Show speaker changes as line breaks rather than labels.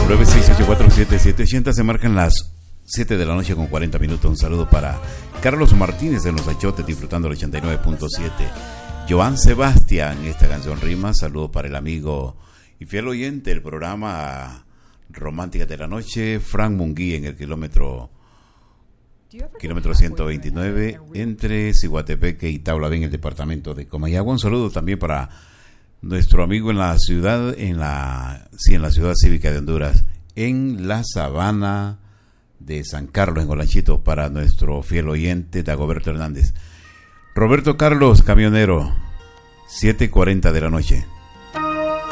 968477780. Se marcan las 7 de la noche con 40 minutos. Un saludo para Carlos Martínez en Los Achotes, disfrutando el 89.7. Joan Sebastián, esta canción rima. Saludo para el amigo y fiel oyente del programa Romántica de la Noche, Frank Munguí, en el kilómetro 129 entre Ciguatepeque y Tabla, en el departamento de Comayagua. Un saludo también para nuestro amigo en la ciudad cívica de Honduras, en la sabana de San Carlos, en Olanchito, para nuestro fiel oyente Dagoberto Hernández. Roberto Carlos, camionero, 7:40 de la noche.